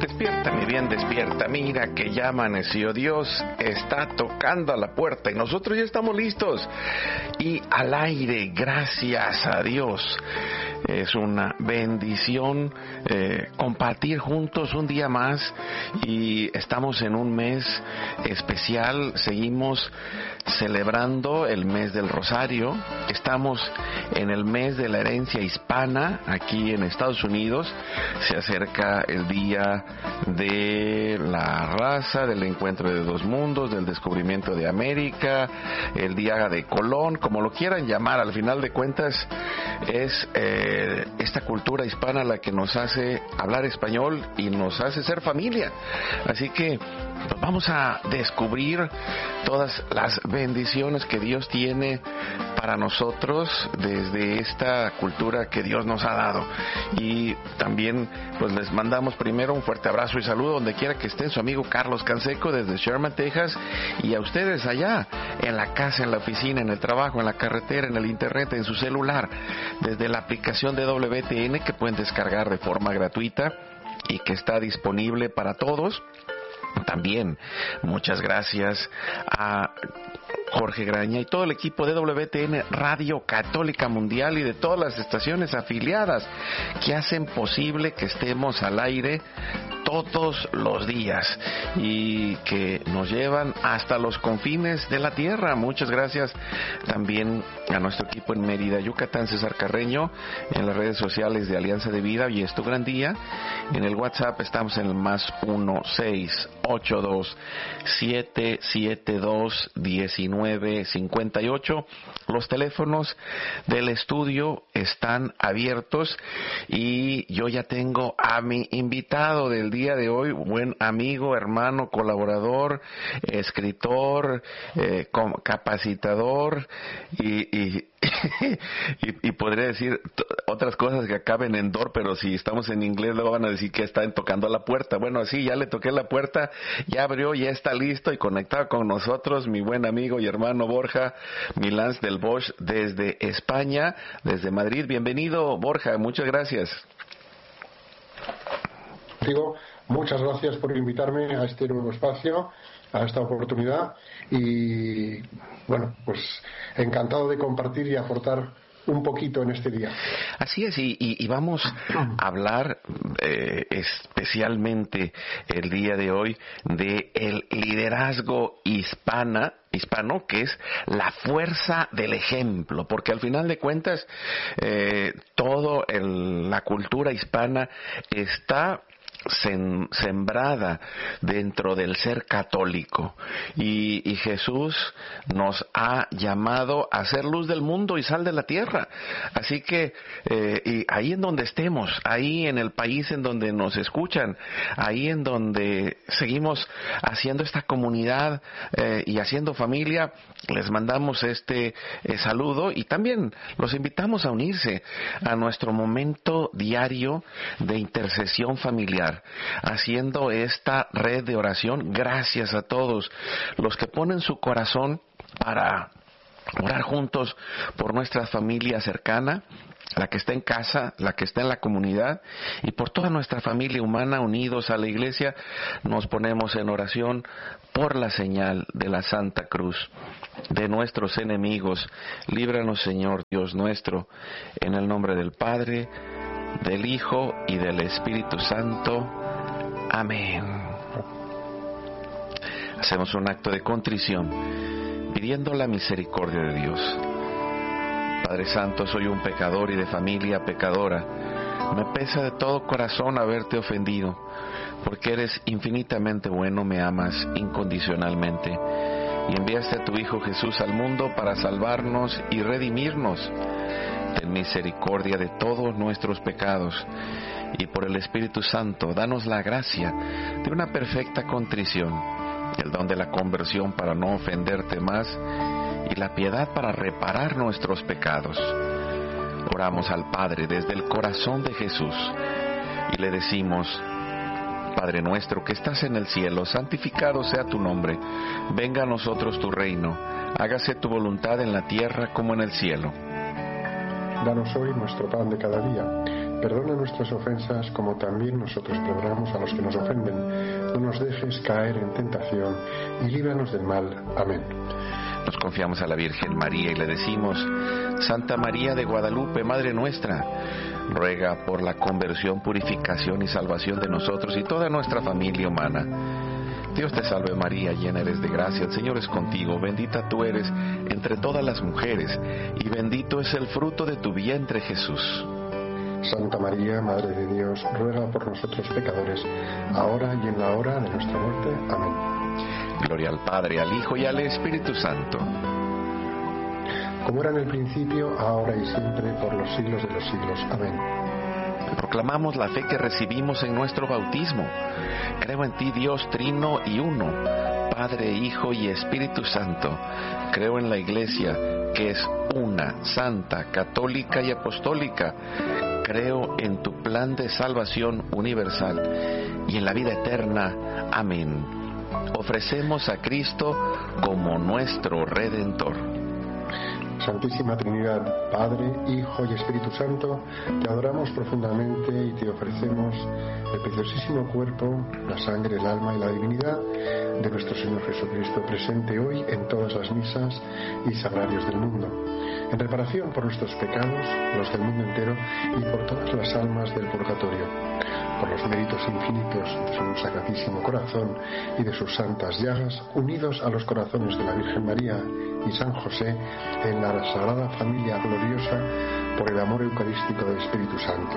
Despierta, mi bien, despierta. Mira que ya amaneció. Dios está tocando a la puerta y nosotros ya estamos listos. Y al aire, gracias a Dios. Es una bendición compartir juntos un día más y estamos en un mes especial. Seguimos celebrando el mes del Rosario. Estamos en el mes de la herencia hispana aquí en Estados Unidos. Se acerca el día de la raza, del encuentro de dos mundos, del descubrimiento de América, el día de Colón, como lo quieran llamar. Al final de cuentas es esta cultura hispana la que nos hace hablar español y nos hace ser familia. Así que vamos a descubrir todas las bendiciones que Dios tiene para nosotros desde esta cultura que Dios nos ha dado. Y también pues les mandamos primero un fuerte abrazo y saludo donde quiera que estén, su amigo Carlos Canseco desde Sherman, Texas, y a ustedes allá en la casa, en la oficina, en el trabajo, en la carretera, en el internet, en su celular, desde la aplicación de WTN que pueden descargar de forma gratuita y que está disponible para todos. También muchas gracias a Jorge Graña y todo el equipo de WTN Radio Católica Mundial y de todas las estaciones afiliadas que hacen posible que estemos al aire todos los días y que nos llevan hasta los confines de la tierra. Muchas gracias también a nuestro equipo en Mérida, Yucatán, César Carreño, en las redes sociales de Alianza de Vida y Es Tu Gran Día. En el WhatsApp estamos en el +1-682-772-1958. Los teléfonos del estudio están abiertos y yo ya tengo a mi invitado del día de hoy, buen amigo, hermano, colaborador, escritor, capacitador y podría decir otras cosas que acaben en dor, pero si estamos en inglés luego van a decir que están tocando a la puerta. Bueno, sí, ya le toqué la puerta, ya abrió, ya está listo y conectado con nosotros mi buen amigo y hermano Borja Milans del Bosch desde España, desde Madrid. Bienvenido, Borja, muchas gracias. Digo, muchas gracias por invitarme a este nuevo espacio, a esta oportunidad y bueno, pues encantado de compartir y aportar un poquito en este día. Así es, y vamos a hablar especialmente el día de hoy de el liderazgo hispano, que es la fuerza del ejemplo, porque al final de cuentas la cultura hispana está sembrada dentro del ser católico y Jesús nos ha llamado a ser luz del mundo y sal de la tierra. Así que y ahí en donde estemos, ahí en el país en donde nos escuchan, ahí en donde seguimos haciendo esta comunidad y haciendo familia, les mandamos este saludo y también los invitamos a unirse a nuestro momento diario de intercesión familiar, haciendo esta red de oración. Gracias a todos los que ponen su corazón para orar juntos por nuestra familia cercana, la que está en casa, la que está en la comunidad y por toda nuestra familia humana unidos a la iglesia. Nos ponemos en oración por la señal de la Santa Cruz de nuestros enemigos. Líbranos, Señor Dios nuestro, en el nombre del Padre, del Hijo y del Espíritu Santo. Amén. Hacemos un acto de contrición, pidiendo la misericordia de Dios. Padre Santo, soy un pecador y de familia pecadora. Me pesa de todo corazón haberte ofendido, porque eres infinitamente bueno, me amas incondicionalmente, y enviaste a tu Hijo Jesús al mundo para salvarnos y redimirnos. Ten misericordia de todos nuestros pecados y por el Espíritu Santo danos la gracia de una perfecta contrición, el don de la conversión para no ofenderte más y la piedad para reparar nuestros pecados. Oramos al Padre desde el corazón de Jesús y le decimos: Padre nuestro que estás en el cielo, santificado sea tu nombre, venga a nosotros tu reino, hágase tu voluntad en la tierra como en el cielo. Danos hoy nuestro pan de cada día. Perdona nuestras ofensas como también nosotros perdonamos a los que nos ofenden. No nos dejes caer en tentación y líbranos del mal. Amén. Nos confiamos a la Virgen María y le decimos: Santa María de Guadalupe, Madre nuestra, ruega por la conversión, purificación y salvación de nosotros y toda nuestra familia humana. Dios te salve María, llena eres de gracia, el Señor es contigo, bendita tú eres entre todas las mujeres, y bendito es el fruto de tu vientre Jesús. Santa María, Madre de Dios, ruega por nosotros pecadores, ahora y en la hora de nuestra muerte. Amén. Gloria al Padre, al Hijo y al Espíritu Santo. Como era en el principio, ahora y siempre, por los siglos de los siglos. Amén. Proclamamos la fe que recibimos en nuestro bautismo. Creo en ti, Dios trino y uno, Padre, Hijo y Espíritu Santo. Creo en la Iglesia, que es una, santa, católica y apostólica. Creo en tu plan de salvación universal y en la vida eterna. Amén. Ofrecemos a Cristo como nuestro Redentor. Santísima Trinidad, Padre, Hijo y Espíritu Santo, te adoramos profundamente y te ofrecemos el preciosísimo cuerpo, la sangre, el alma y la divinidad de nuestro Señor Jesucristo, presente hoy en todas las misas y sagrarios del mundo, en reparación por nuestros pecados, los del mundo entero, y por todas las almas del purgatorio, por los méritos infinitos de su Sacratísimo Corazón y de sus santas llagas, unidos a los corazones de la Virgen María y San José, en la Sagrada Familia gloriosa, por el amor eucarístico del Espíritu Santo.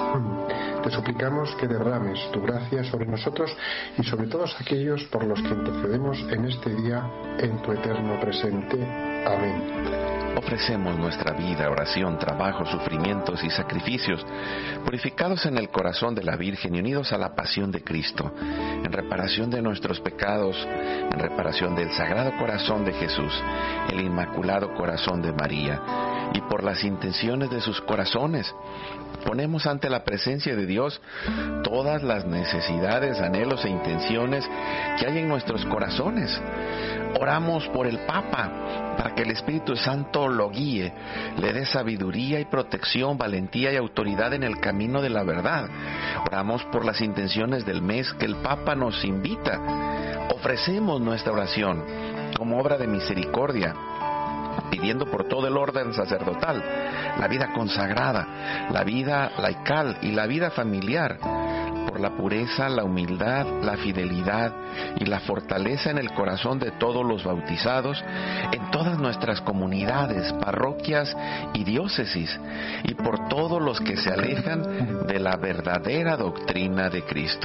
Te suplicamos que derrames tu gracia sobre nosotros y sobre todos aquellos por los que intercedemos en este día, en tu eterno presente. Amén. Ofrecemos nuestra vida, oración, trabajo, sufrimientos y sacrificios, purificados en el corazón de la Virgen y unidos a la pasión de Cristo, en reparación de nuestros pecados, en reparación del Sagrado Corazón de Jesús, el Inmaculado Corazón de María, y por las intenciones de sus corazones. Ponemos ante la presencia de Dios todas las necesidades, anhelos e intenciones que hay en nuestros corazones. Oramos por el Papa, para que el Espíritu Santo lo guíe, le dé sabiduría y protección, valentía y autoridad en el camino de la verdad. Oramos por las intenciones del mes que el Papa nos invita. Ofrecemos nuestra oración como obra de misericordia, pidiendo por todo el orden sacerdotal, la vida consagrada, la vida laical y la vida familiar, por la pureza, la humildad, la fidelidad y la fortaleza en el corazón de todos los bautizados, en todas nuestras comunidades, parroquias y diócesis, y por todos los que se alejan de la verdadera doctrina de Cristo.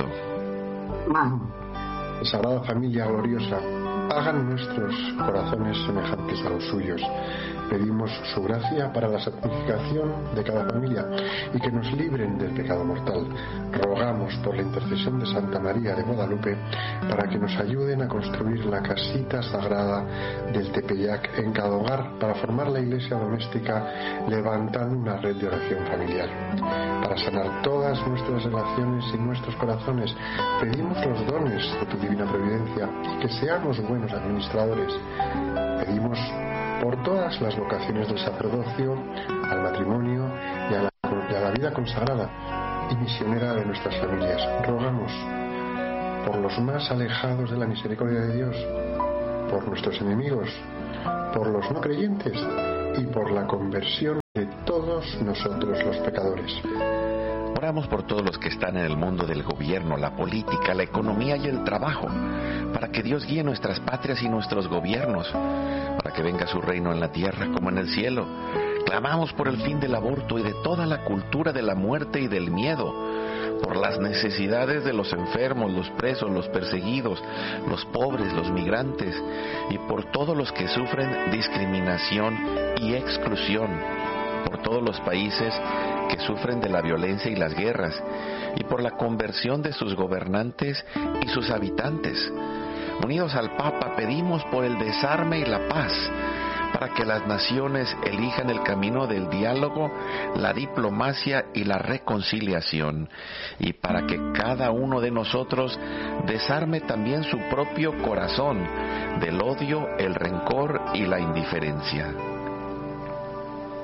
Sagrada Familia gloriosa, hagan nuestros corazones semejantes a los suyos. Pedimos su gracia para la santificación de cada familia y que nos libren del pecado mortal. Rogamos por la intercesión de Santa María de Guadalupe para que nos ayuden a construir la casita sagrada del Tepeyac en cada hogar, para formar la iglesia doméstica, levantando una red de oración familiar. Para sanar todas nuestras relaciones y nuestros corazones, pedimos los dones de tu divina providencia y que seamos buenos administradores. Pedimos por todas las vocaciones del sacerdocio, al matrimonio y a la vida consagrada y misionera de nuestras familias. Rogamos por los más alejados de la misericordia de Dios, por nuestros enemigos, por los no creyentes y por la conversión de todos nosotros los pecadores. Oramos por todos los que están en el mundo del gobierno, la política, la economía y el trabajo, para que Dios guíe nuestras patrias y nuestros gobiernos, para que venga su reino en la tierra como en el cielo. Clamamos por el fin del aborto y de toda la cultura de la muerte y del miedo, por las necesidades de los enfermos, los presos, los perseguidos, los pobres, los migrantes, y por todos los que sufren discriminación y exclusión, por todos los países que sufren de la violencia y las guerras, y por la conversión de sus gobernantes y sus habitantes. Unidos al Papa, pedimos por el desarme y la paz, para que las naciones elijan el camino del diálogo, la diplomacia y la reconciliación, y para que cada uno de nosotros desarme también su propio corazón del odio, el rencor y la indiferencia.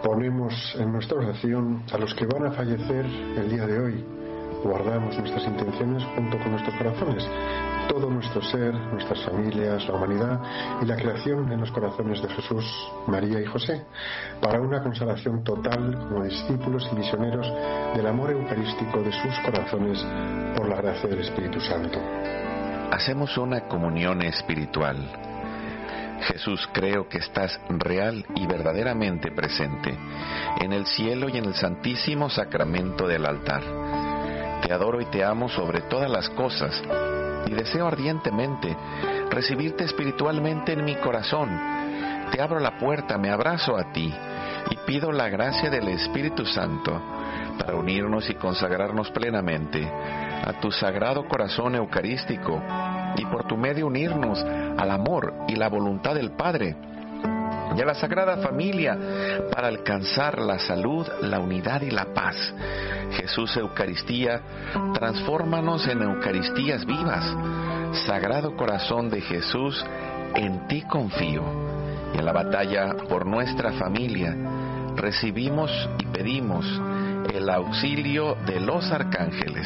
ponemos en nuestra oración a los que van a fallecer el día de hoy. Guardamos nuestras intenciones junto con nuestros corazones, todo nuestro ser, nuestras familias, la humanidad y la creación en los corazones de Jesús, María y José, para una consagración total como discípulos y misioneros del amor eucarístico de sus corazones por la gracia del Espíritu Santo. Hacemos una comunión espiritual. Jesús, creo que estás real y verdaderamente presente en el cielo y en el santísimo sacramento del altar. Te adoro y te amo sobre todas las cosas y deseo ardientemente recibirte espiritualmente en mi corazón. Te abro la puerta, me abrazo a ti y pido la gracia del Espíritu Santo para unirnos y consagrarnos plenamente a tu sagrado corazón eucarístico y por tu medio unirnos al amor y la voluntad del Padre y a la Sagrada Familia para alcanzar la salud, la unidad y la paz. Jesús Eucaristía, transfórmanos en Eucaristías vivas. Sagrado Corazón de Jesús, en ti confío. Y en la batalla por nuestra familia recibimos y pedimos el auxilio de los arcángeles.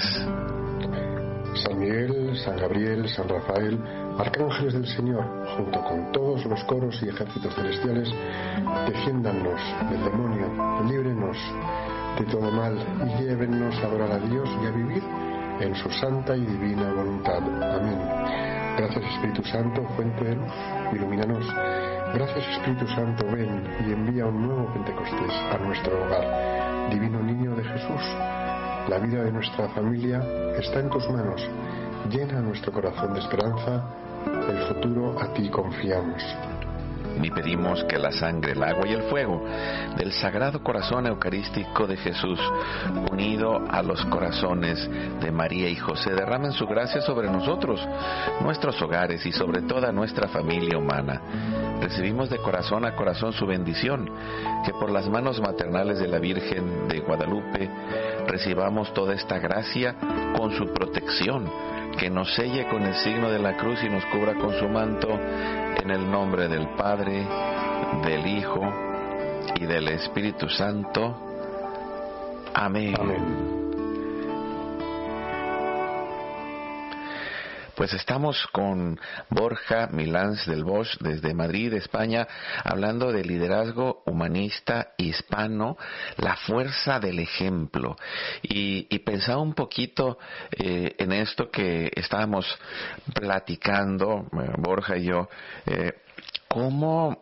San Miguel, San Gabriel, San Rafael, arcángeles del Señor, junto con todos los coros y ejércitos celestiales, defiéndannos del demonio, líbrenos de todo mal y llévennos a adorar a Dios y a vivir en su santa y divina voluntad. Amén. Gracias Espíritu Santo, fuente de luz, ilumínanos. Gracias Espíritu Santo, ven y envía un nuevo Pentecostés a nuestro hogar. Divino Niño de Jesús, la vida de nuestra familia está en tus manos. Llena nuestro corazón de esperanza. El futuro a ti confiamos. Y pedimos que la sangre, el agua y el fuego del Sagrado Corazón Eucarístico de Jesús, unido a los corazones de María y José, derramen su gracia sobre nosotros, nuestros hogares y sobre toda nuestra familia humana. Recibimos de corazón a corazón su bendición, que por las manos maternales de la Virgen de Guadalupe recibamos toda esta gracia con su protección, que nos selle con el signo de la cruz y nos cubra con su manto, en el nombre del Padre, del Hijo y del Espíritu Santo. Amén. Amén. Pues estamos con Borja Milans del Bosch desde Madrid, España, hablando de liderazgo humanista hispano, la fuerza del ejemplo. Y pensaba un poquito en esto que estábamos platicando, Borja y yo, cómo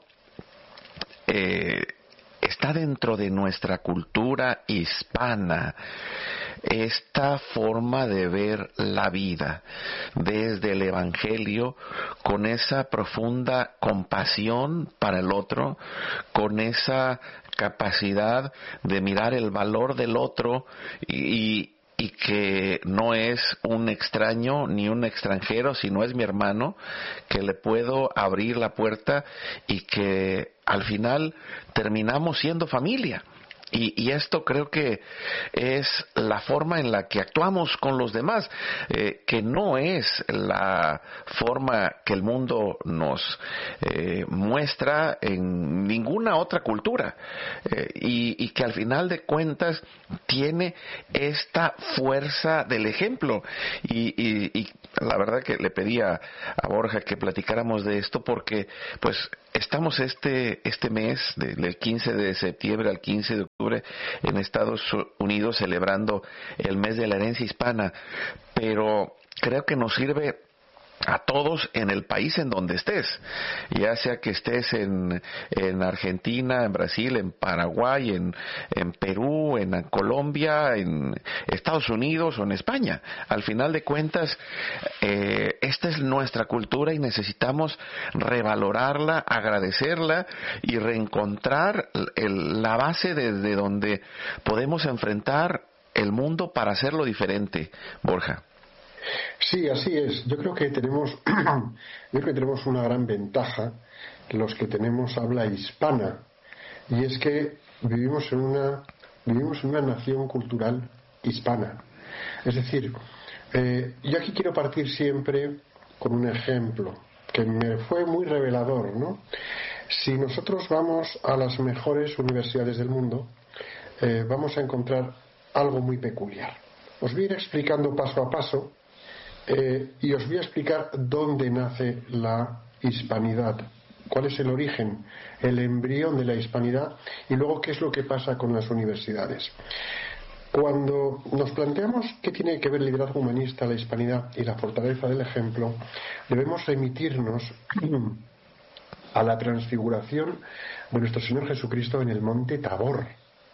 está dentro de nuestra cultura hispana esta forma de ver la vida desde el Evangelio, con esa profunda compasión para el otro, con esa capacidad de mirar el valor del otro y que no es un extraño ni un extranjero, sino es mi hermano, que le puedo abrir la puerta y que al final terminamos siendo familia. Y esto creo que es la forma en la que actuamos con los demás, que no es la forma que el mundo nos muestra en ninguna otra cultura, y que al final de cuentas tiene esta fuerza del ejemplo. Y la verdad que le pedí a Borja que platicáramos de esto porque pues estamos este mes del 15 de septiembre al 15 de octubre en Estados Unidos celebrando el mes de la herencia hispana, pero creo que nos sirve a todos en el país en donde estés, ya sea que estés en Argentina, en Brasil, en Paraguay, en Perú, en Colombia, en Estados Unidos o en España. Al final de cuentas, esta es nuestra cultura y necesitamos revalorarla, agradecerla y reencontrar la base desde donde podemos enfrentar el mundo para hacerlo diferente. Borja. Sí, así es. Yo creo que tenemos una gran ventaja los que tenemos habla hispana, y es que vivimos en una nación cultural hispana. Es decir, yo aquí quiero partir siempre con un ejemplo que me fue muy revelador, ¿no? Si nosotros vamos a las mejores universidades del mundo, vamos a encontrar algo muy peculiar. Os voy a ir explicando paso a paso y os voy a explicar dónde nace la hispanidad, cuál es el origen, el embrión de la hispanidad y luego qué es lo que pasa con las universidades. Cuando nos planteamos qué tiene que ver el liderazgo humanista, la hispanidad y la fortaleza del ejemplo, debemos remitirnos a la transfiguración de nuestro Señor Jesucristo en el monte Tabor.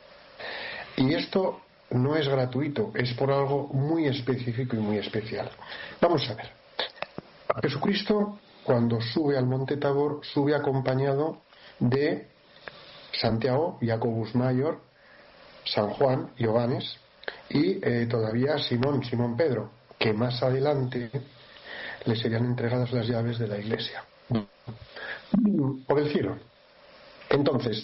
Y esto no es gratuito, es por algo muy específico y muy especial. Vamos a ver. Jesucristo, cuando sube al monte Tabor, sube acompañado de Santiago, Jacobus Mayor, San Juan, Johannes y todavía Simón Pedro, que más adelante le serían entregadas las llaves de la iglesia por el cielo. Entonces,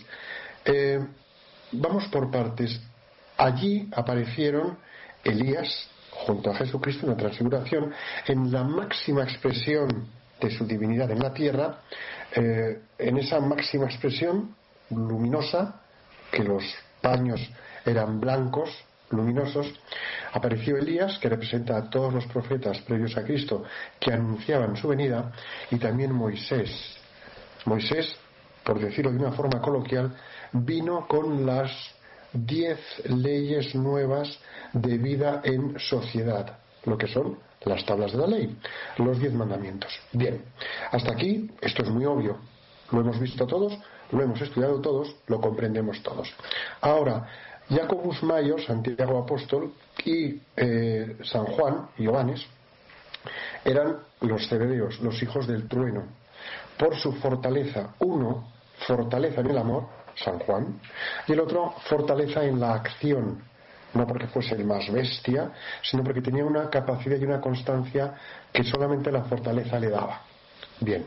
vamos por partes. Allí aparecieron Elías junto a Jesucristo en la transfiguración, en la máxima expresión de su divinidad en la tierra, en esa máxima expresión luminosa, que los paños eran blancos, luminosos, apareció Elías, que representa a todos los profetas previos a Cristo que anunciaban su venida, y también Moisés. Moisés, por decirlo de una forma coloquial, vino con las 10 leyes nuevas de vida en sociedad, lo que son las tablas de la ley, los 10 mandamientos. Bien, hasta aquí esto es muy obvio, lo hemos visto todos, lo hemos estudiado todos, lo comprendemos todos. Ahora, Jacobus Mayor, Santiago Apóstol, y San Juan, Johannes, eran los cebedeos, los hijos del trueno, por su fortaleza. Uno, fortaleza en el amor, San Juan, y el otro, fortaleza en la acción, no porque fuese el más bestia, sino porque tenía una capacidad y una constancia que solamente la fortaleza le daba. Bien,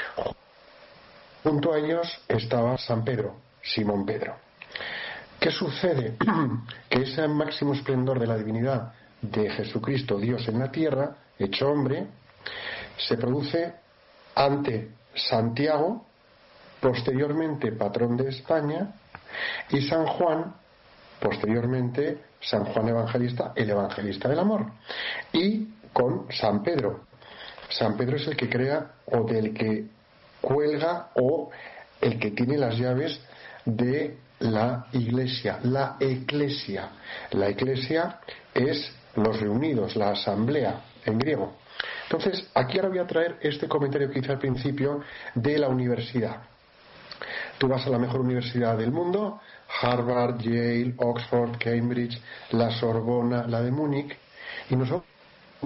junto a ellos estaba San Pedro, Simón Pedro. ¿Qué sucede? Que ese máximo esplendor de la divinidad de Jesucristo, Dios en la tierra, hecho hombre, se produce ante Santiago, posteriormente patrón de España, y San Juan, posteriormente San Juan Evangelista, el evangelista del amor, y con San Pedro. San Pedro es el que crea o del que cuelga o el que tiene las llaves de la iglesia, la eclesia. La eclesia es los reunidos, la asamblea en griego. Entonces, aquí ahora voy a traer este comentario que hice al principio de la universidad. Tú vas a la mejor universidad del mundo, Harvard, Yale, Oxford, Cambridge, la Sorbona, la de Múnich, y nos vamos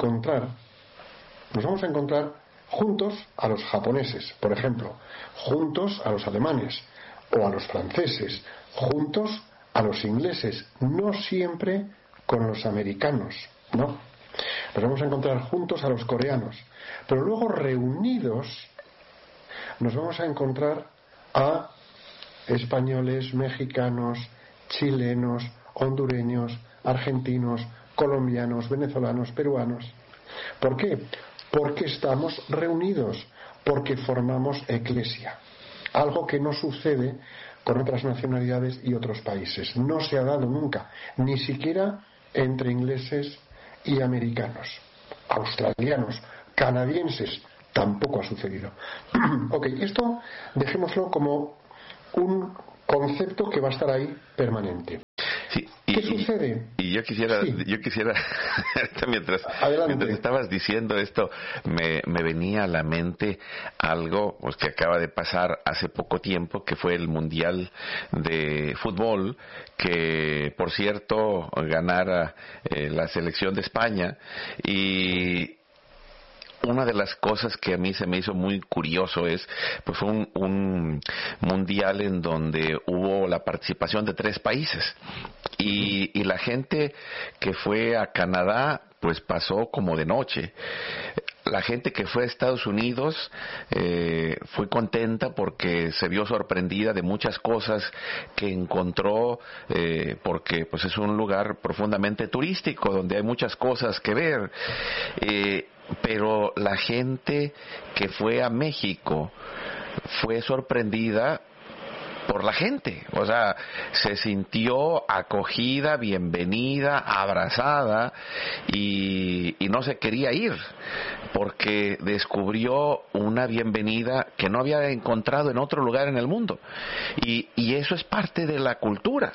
a encontrar juntos a los japoneses, por ejemplo, juntos a los alemanes o a los franceses, juntos a los ingleses, no siempre con los americanos, no. Nos vamos a encontrar juntos a los coreanos, pero luego reunidos nos vamos a encontrar a españoles, mexicanos, chilenos, hondureños, argentinos, colombianos, venezolanos, peruanos. ¿Por qué? Porque estamos reunidos, porque formamos eclesia. Algo que no sucede con otras nacionalidades y otros países. No se ha dado nunca, ni siquiera entre ingleses y americanos, australianos, canadienses, tampoco ha sucedido. Ok, esto dejémoslo como un concepto que va a estar ahí permanente. Sí, ¿Qué sucede? Y yo quisiera mientras estabas diciendo esto, me venía a la mente algo pues, que acaba de pasar hace poco tiempo, que fue el Mundial de Fútbol, que por cierto ganara la selección de España. Y una de las cosas que a mí se me hizo muy curioso pues fue un mundial en donde hubo la participación de 3 países y la gente que fue a Canadá pues pasó como de noche. La gente que fue a Estados Unidos fue contenta porque se vio sorprendida de muchas cosas que encontró, porque pues es un lugar profundamente turístico donde hay muchas cosas que ver. Pero la gente que fue a México fue sorprendida por la gente, o sea, se sintió acogida, bienvenida, abrazada y no se quería ir porque descubrió una bienvenida que no había encontrado en otro lugar en el mundo y eso es parte de la cultura.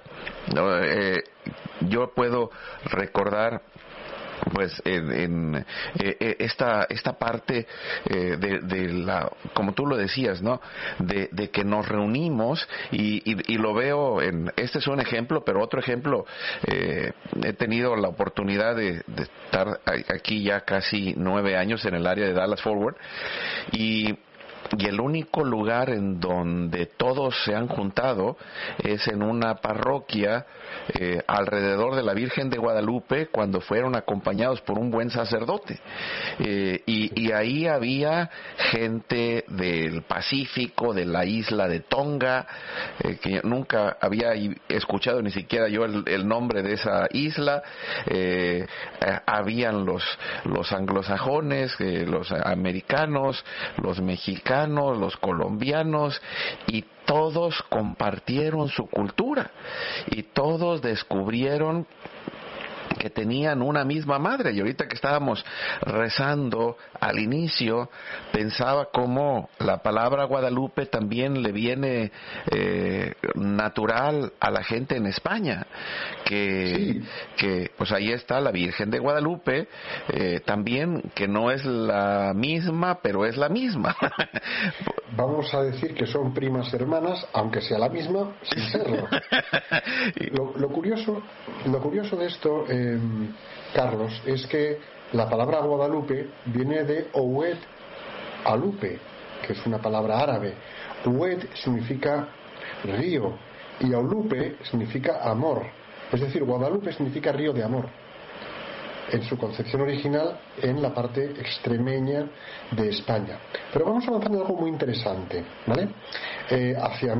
Yo puedo recordar pues en esta parte de la, como tú lo decías, ¿no? De que nos reunimos y lo veo este es un ejemplo, pero otro ejemplo, he tenido la oportunidad de estar aquí ya casi 9 años en el área de Dallas Fort Worth y el único lugar en donde todos se han juntado es en una parroquia alrededor de la Virgen de Guadalupe cuando fueron acompañados por un buen sacerdote y ahí había gente del Pacífico, de la isla de Tonga, que nunca había escuchado ni siquiera yo el nombre de esa isla, habían los anglosajones, los americanos, los mexicanos, los colombianos, y todos compartieron su cultura y todos descubrieron que tenían una misma madre. Y ahorita que estábamos rezando al inicio, pensaba cómo la palabra Guadalupe también le viene natural a la gente en España, que pues ahí está la Virgen de Guadalupe, también que no es la misma, pero es la misma. Vamos a decir que son primas hermanas, aunque sea la misma, sin serlo. Lo curioso de esto, Carlos, es que la palabra Guadalupe viene de Oued Alupe, que es una palabra árabe. Oued significa río y Aulupe significa amor. Es decir, Guadalupe significa río de amor en su concepción original en la parte extremeña de España. Pero vamos a avanzar en algo muy interesante, ¿vale? Hacia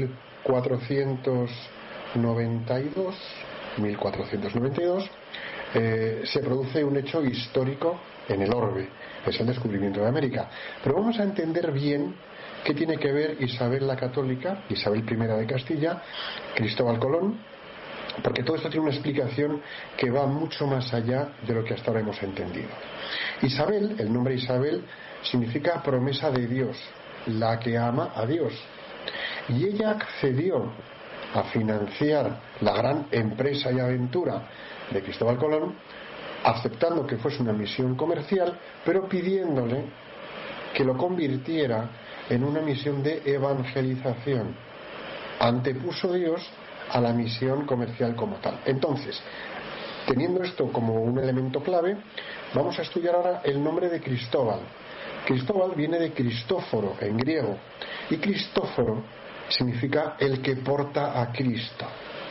1492 se produce un hecho histórico en el orbe, es el descubrimiento de América. Pero vamos a entender bien qué tiene que ver Isabel la Católica, Isabel I de Castilla, Cristóbal Colón, porque todo esto tiene una explicación que va mucho más allá de lo que hasta ahora hemos entendido. Isabel, el nombre Isabel, significa promesa de Dios, la que ama a Dios. Y ella accedió a financiar la gran empresa y aventura de Cristóbal Colón, aceptando que fuese una misión comercial, pero pidiéndole que lo convirtiera en una misión de evangelización. Antepuso Dios a la misión comercial como tal. Entonces, teniendo esto como un elemento clave, vamos a estudiar ahora el nombre de Cristóbal. Cristóbal viene de Cristóforo en griego, y Cristóforo significa el que porta a Cristo.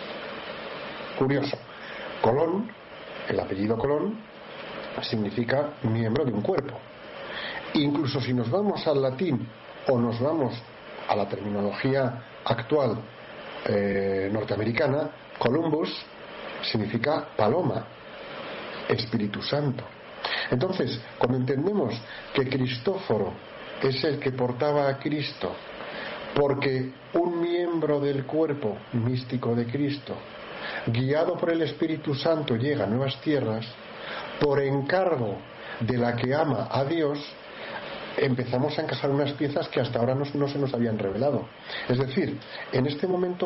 Curioso. Colón, el apellido Colón, significa miembro de un cuerpo. Incluso si nos vamos al latín o nos vamos a la terminología actual norteamericana, Columbus significa paloma, Espíritu Santo. Entonces, cuando entendemos que Cristóforo es el que portaba a Cristo, porque un miembro del cuerpo místico de Cristo, guiado por el Espíritu Santo, llega a nuevas tierras, por encargo de la que ama a Dios, empezamos a encajar unas piezas que hasta ahora no se nos habían revelado. Es decir, en este momento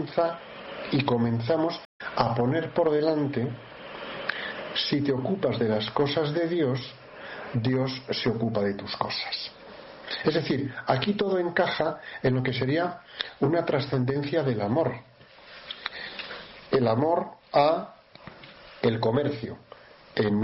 comenzamos a poner por delante: si te ocupas de las cosas de Dios, Dios se ocupa de tus cosas. Es decir, aquí todo encaja en lo que sería una trascendencia del amor. El amor a el comercio. En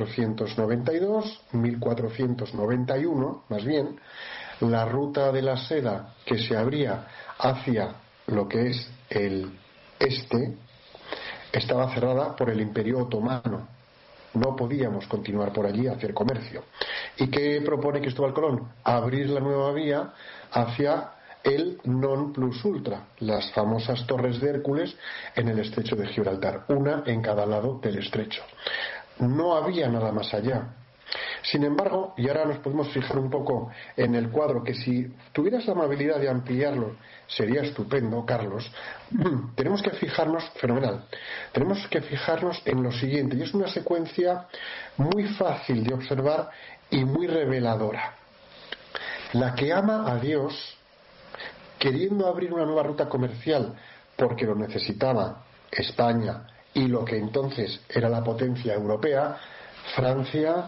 1492, más bien, la ruta de la seda que se abría hacia lo que es el este estaba cerrada por el Imperio Otomano. No podíamos continuar por allí a hacer comercio. ¿Y qué propone Cristóbal Colón? Abrir la nueva vía hacia el non plus ultra, las famosas torres de Hércules en el estrecho de Gibraltar, una en cada lado del estrecho. No había nada más allá. Sin embargo, y ahora nos podemos fijar un poco en el cuadro, que si tuvieras la amabilidad de ampliarlo sería estupendo, Carlos. Tenemos que fijarnos, fenomenal, tenemos que fijarnos en lo siguiente, y es una secuencia muy fácil de observar y muy reveladora. La que ama a Dios, queriendo abrir una nueva ruta comercial porque lo necesitaba España y lo que entonces era la potencia europea, Francia,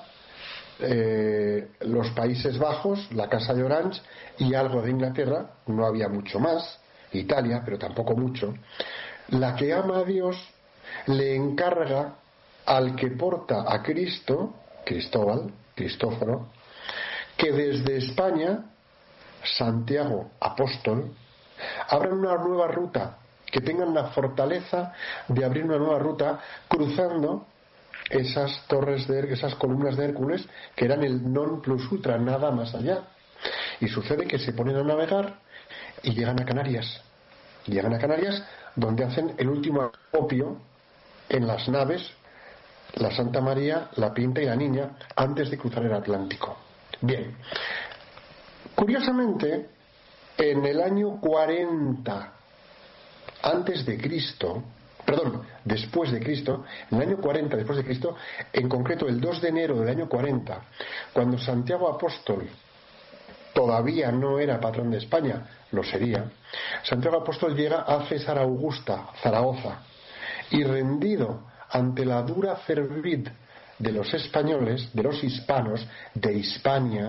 los Países Bajos, la Casa de Orange y algo de Inglaterra, no había mucho más, Italia, pero tampoco mucho. La que ama a Dios le encarga al que porta a Cristo, Cristóforo, que desde España, Santiago Apóstol, abran una nueva ruta, que tengan la fortaleza de abrir una nueva ruta cruzando esas esas columnas de Hércules, que eran el non plus ultra, nada más allá. Y sucede que se ponen a navegar y llegan a Canarias. Donde hacen el último acopio en las naves, la Santa María, la Pinta y la Niña, antes de cruzar el Atlántico. Bien, curiosamente, en el año 40 después de Cristo, en el año 40 después de Cristo, en concreto el 2 de enero del año 40, cuando Santiago Apóstol todavía no era patrón de España, lo sería, Santiago Apóstol llega a César Augusta, Zaragoza, y rendido ante la dura cerviz de los españoles, de los hispanos, de Hispania,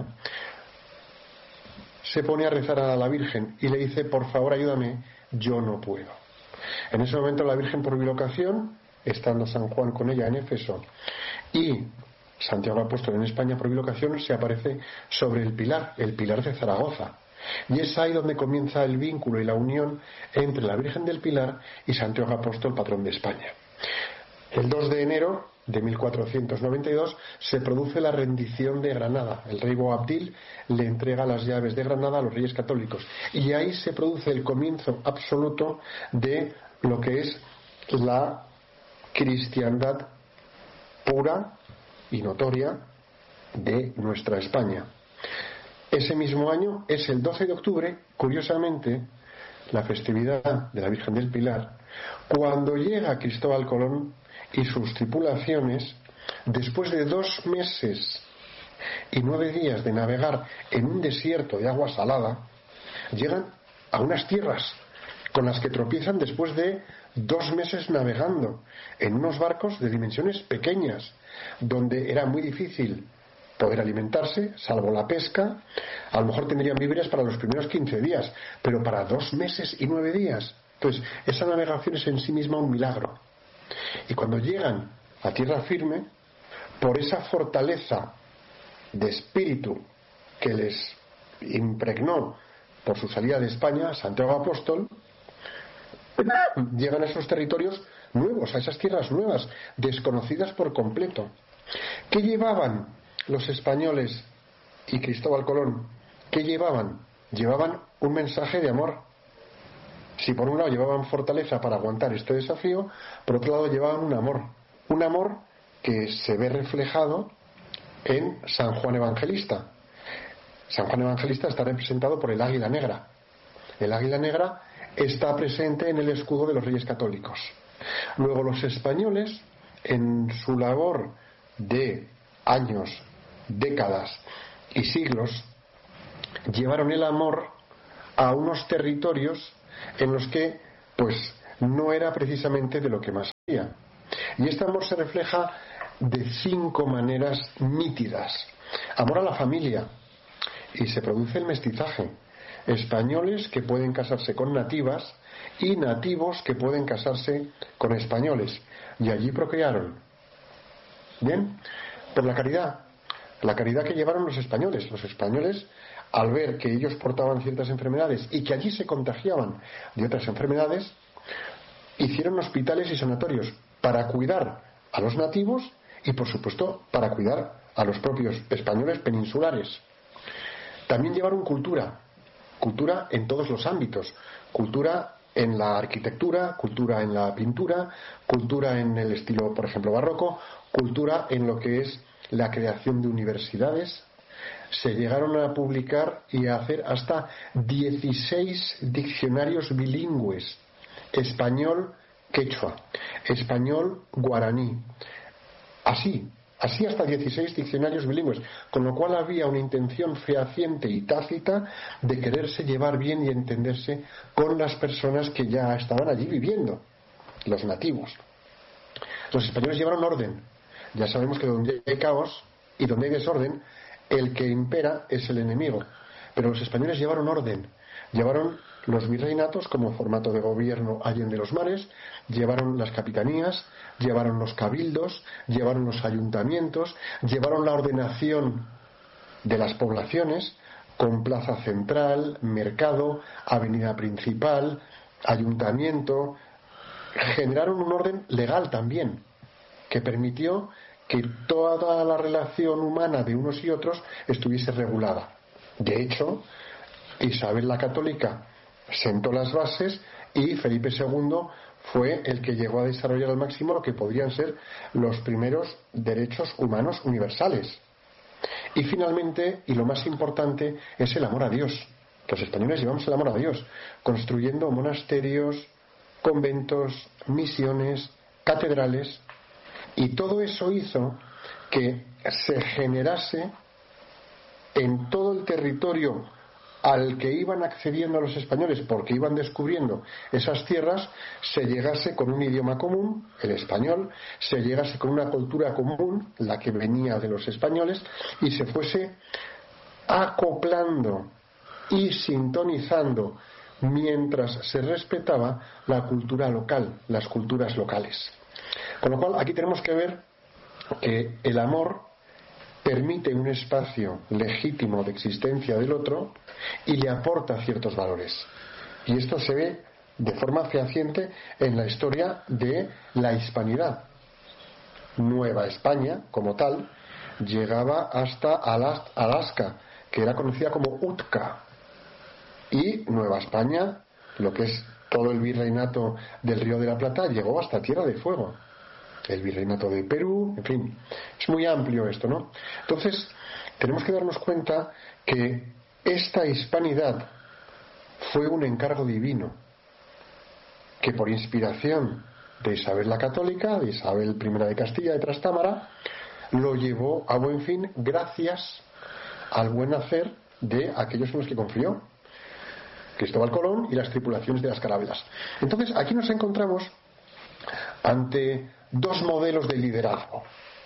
se pone a rezar a la Virgen y le dice: por favor ayúdame, yo no puedo. En ese momento la Virgen, por bilocación, estando San Juan con ella en Éfeso y Santiago Apóstol en España por bilocación, se aparece sobre el pilar de Zaragoza. Y es ahí donde comienza el vínculo y la unión entre la Virgen del Pilar y Santiago Apóstol, patrón de España. El 2 de enero de 1492 se produce la rendición de Granada. El rey Boabdil le entrega las llaves de Granada a los reyes católicos. Y ahí se produce el comienzo absoluto de lo que es la cristiandad pura y notoria de nuestra España. Ese mismo año es el 12 de octubre, curiosamente, la festividad de la Virgen del Pilar, cuando llega Cristóbal Colón y sus tripulaciones, después de 2 meses y 9 días de navegar en un desierto de agua salada, llegan a unas tierras con las que tropiezan después de 2 meses navegando en unos barcos de dimensiones pequeñas, donde era muy difícil poder alimentarse, salvo la pesca. A lo mejor tendrían víveres para los primeros 15 días, pero para 2 meses y 9 días. Entonces, esa navegación es en sí misma un milagro. Y cuando llegan a tierra firme, por esa fortaleza de espíritu que les impregnó por su salida de España, Santiago Apóstol, llegan a esos territorios nuevos, a esas tierras nuevas, desconocidas por completo. ¿Qué llevaban los españoles y Cristóbal Colón? ¿Qué llevaban? Llevaban un mensaje de amor. Si por un lado llevaban fortaleza para aguantar este desafío, por otro lado llevaban un amor que se ve reflejado en San Juan Evangelista. San Juan Evangelista está representado por el águila negra. El águila negra está presente en el escudo de los Reyes Católicos. Luego los españoles, en su labor de años, décadas y siglos, llevaron el amor a unos territorios en los que pues no era precisamente de lo que más había. Y este amor se refleja de 5 maneras nítidas. Amor a la familia, y se produce el mestizaje. Españoles que pueden casarse con nativas y nativos que pueden casarse con españoles, y allí procrearon. Bien, por la caridad que llevaron los españoles. Los españoles, al ver que ellos portaban ciertas enfermedades y que allí se contagiaban de otras enfermedades, hicieron hospitales y sanatorios para cuidar a los nativos y, por supuesto, para cuidar a los propios españoles peninsulares. También llevaron cultura en todos los ámbitos, cultura en la arquitectura, cultura en la pintura, cultura en el estilo, por ejemplo, barroco, cultura en lo que es la creación de universidades, se llegaron a publicar y a hacer hasta 16 diccionarios bilingües, español-quechua, español-guaraní, así hasta 16 diccionarios bilingües, con lo cual había una intención fehaciente y tácita de quererse llevar bien y entenderse con las personas que ya estaban allí viviendo, los nativos. Los españoles llevaron orden. Ya sabemos que donde hay caos y donde hay desorden, el que impera es el enemigo. Pero los españoles llevaron orden. Llevaron los virreinatos como formato de gobierno allende los mares, llevaron las capitanías, llevaron los cabildos, llevaron los ayuntamientos, llevaron la ordenación de las poblaciones con plaza central, mercado, avenida principal, ayuntamiento. Generaron un orden legal también, que permitió que toda la relación humana de unos y otros estuviese regulada. De hecho, Isabel la Católica sentó las bases y Felipe II fue el que llegó a desarrollar al máximo lo que podrían ser los primeros derechos humanos universales. Y finalmente, y lo más importante, es el amor a Dios. Los españoles llevamos el amor a Dios, construyendo monasterios, conventos, misiones, catedrales, y todo eso hizo que se generase en todo el territorio al que iban accediendo los españoles porque iban descubriendo esas tierras, se llegase con un idioma común, el español, se llegase con una cultura común, la que venía de los españoles, y se fuese acoplando y sintonizando mientras se respetaba la cultura local, las culturas locales. Con lo cual aquí tenemos que ver que el amor permite un espacio legítimo de existencia del otro y le aporta ciertos valores. Y esto se ve de forma fehaciente en la historia de la hispanidad. Nueva España, como tal, llegaba hasta Alaska, que era conocida como Utka. Y Nueva España, lo que es todo el virreinato del Río de la Plata, llegó hasta Tierra de Fuego. El virreinato de Perú, en fin, es muy amplio esto, ¿no? Entonces, tenemos que darnos cuenta que esta hispanidad fue un encargo divino, que por inspiración de Isabel la Católica, de Isabel I de Castilla, de Trastámara, lo llevó a buen fin gracias al buen hacer de aquellos en los que confió, Cristóbal Colón y las tripulaciones de las carabelas. Entonces, aquí nos encontramos ante dos modelos de liderazgo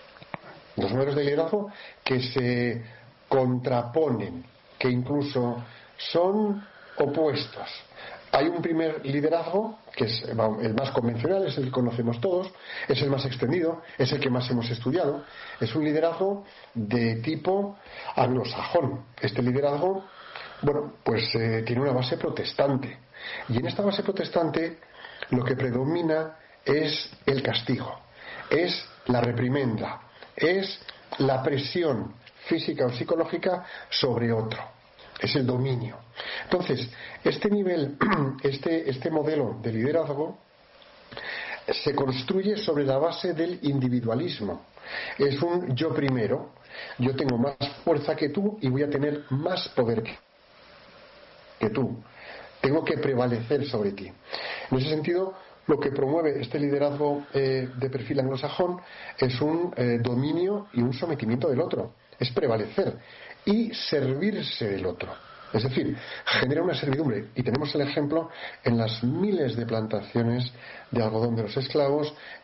que se contraponen, que incluso son opuestos. Hay un primer liderazgo que es el más convencional, es el que conocemos todos, es el más extendido, es el que más hemos estudiado, es un liderazgo de tipo anglosajón. Este liderazgo, tiene una base protestante, y en esta base protestante lo que predomina es el castigo, es la reprimenda, es la presión física o psicológica sobre otro, es el dominio. Entonces, este nivel, este modelo de liderazgo se construye sobre la base del individualismo. Es un yo primero, yo tengo más fuerza que tú y voy a tener más poder que tú, tengo que prevalecer sobre ti. En ese sentido, lo que promueve este liderazgo de perfil anglosajón es un dominio y un sometimiento del otro, es prevalecer y servirse del otro, es decir, genera una servidumbre. Y tenemos el ejemplo en las miles de plantaciones de algodón de los esclavos,